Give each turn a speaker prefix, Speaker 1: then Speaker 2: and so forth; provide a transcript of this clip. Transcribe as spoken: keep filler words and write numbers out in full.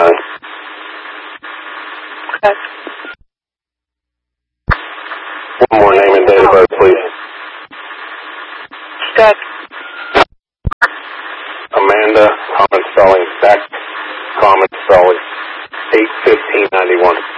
Speaker 1: nine.
Speaker 2: Okay.
Speaker 1: One more name and date of birth, please.
Speaker 2: Scott.
Speaker 1: Amanda, common spelling, back, common spelling, eight fifteen ninety-one.